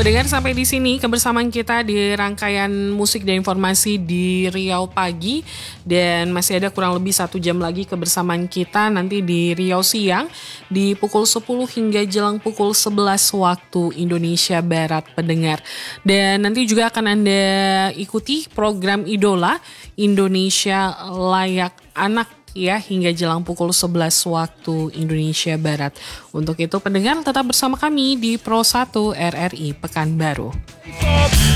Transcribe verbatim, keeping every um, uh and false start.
Pendengar, sampai di sini kebersamaan kita di rangkaian musik dan informasi di Riau Pagi. Dan masih ada kurang lebih satu jam lagi kebersamaan kita nanti di Riau Siang di pukul sepuluh hingga jelang pukul sebelas waktu Indonesia Barat, pendengar. Dan nanti juga akan Anda ikuti program Idola Indonesia Layak Anak ya hingga jelang pukul sebelas waktu Indonesia Barat. Untuk itu pendengar tetap bersama kami di Pro satu R R I Pekanbaru.